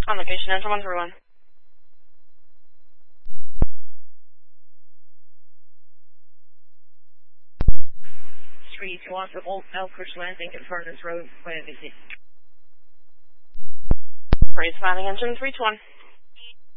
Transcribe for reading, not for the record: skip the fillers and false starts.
On location, enter 131. 321 for Old Elkridge Landing at Furness Road, where visit. Praise landing engine 321.